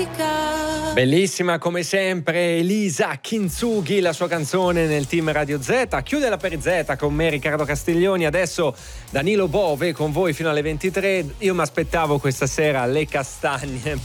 Bellissima come sempre Elisa Kintsugi, la sua canzone nel team Radio Z. Chiude la per Z con me Riccardo Castiglioni, adesso Danilo Bove con voi fino alle 23. Io mi aspettavo questa sera le castagne